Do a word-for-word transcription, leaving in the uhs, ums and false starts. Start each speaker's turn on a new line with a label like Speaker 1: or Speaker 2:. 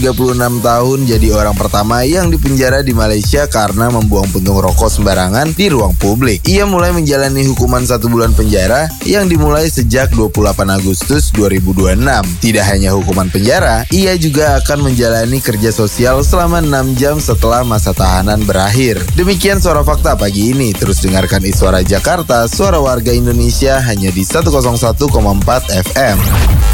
Speaker 1: tiga puluh enam tahun jadi orang pertama yang dipenjara di Malaysia karena membuang puntung rokok sembarangan di ruang publik. Ia mulai menjalani hukuman satu bulan penjara yang dimulai sejak dua puluh delapan Agustus dua ribu dua puluh enam. Tidak hanya hukuman penjara, ia juga akan menjalani kerja sosial selama enam jam setelah masa tahanan berakhir. Demikian Suara Fakta pagi ini. Terus dengarkan Iswara Jakarta, suara warga Indonesia hanya di seratus satu koma empat F M.